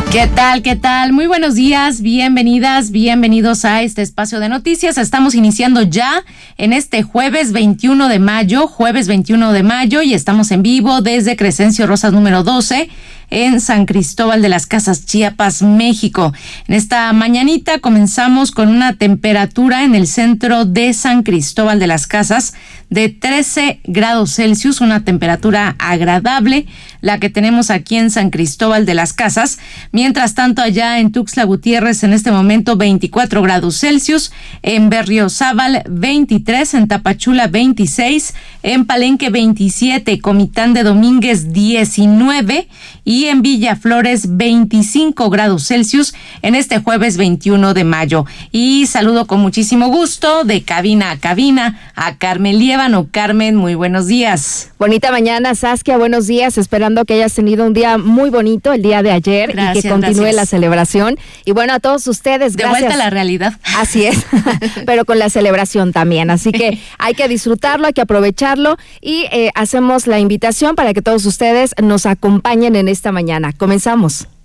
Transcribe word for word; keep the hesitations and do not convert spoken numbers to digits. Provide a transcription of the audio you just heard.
¿Qué tal? ¿Qué tal? Muy buenos días, bienvenidas, bienvenidos a este espacio de noticias. Estamos iniciando ya en este jueves veintiuno de mayo, jueves veintiuno de mayo, y estamos en vivo desde Crescencio Rosas número doce en San Cristóbal de las Casas, Chiapas, México. En esta mañanita comenzamos con una temperatura en el centro de San Cristóbal de las Casas de trece grados Celsius, una temperatura agradable, la que tenemos aquí en San Cristóbal de las Casas. Mientras tanto, allá en Tuxtla Gutiérrez, en este momento veinticuatro grados Celsius, en Berriozábal veintitrés, en Tapachula veintiséis, en Palenque veintisiete, Comitán de Domínguez diecinueve y en Villaflores veinticinco grados Celsius en este jueves veintiuno de mayo. Y saludo con muchísimo gusto de cabina a cabina a Carmen Liévano. Carmen, muy buenos días. Bonita mañana, Saskia, buenos días, esperando que hayas tenido un día muy bonito el día de ayer. Gracias, y que continúe gracias. La celebración. Y bueno, a todos ustedes, de gracias. De vuelta a la realidad. Así es, pero con la celebración también. Así que hay que disfrutarlo, hay que aprovecharlo y eh, hacemos la invitación para que todos ustedes nos acompañen en esta mañana. Comenzamos.